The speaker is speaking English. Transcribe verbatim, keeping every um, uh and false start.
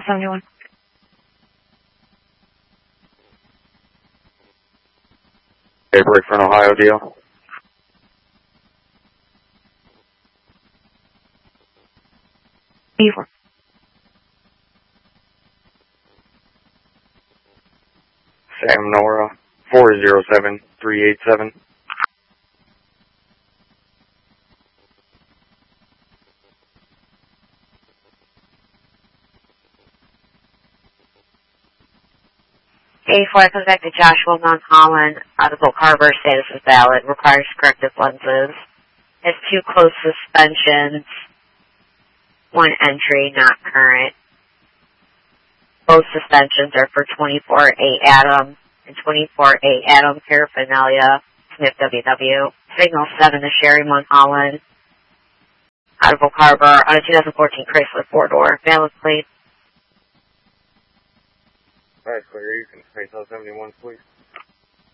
seventy-one. Okay, break for an Ohio deal. eighty-four. Sam Nora, four zero seven three eight seven. eighty-four comes back to Joshua Mount Holland. Out of Oak Harbor, status is valid. Requires corrective lenses. Has two closed suspensions. One entry, not current. Both suspensions are for twenty-four A Adam and twenty-four A Adam paraphernalia. Smith W W. Signal seven to Sherry Mount Holland. Out of Oak Harbor. On a two thousand fourteen Chrysler four-door. Valid plate. Alright, clear. You can space out seventy-one, please.